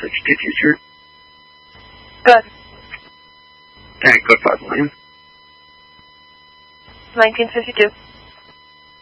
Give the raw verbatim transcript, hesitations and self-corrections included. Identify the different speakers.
Speaker 1: sixty future.
Speaker 2: Good.
Speaker 1: Tank code five million.
Speaker 2: nineteen fifty-two.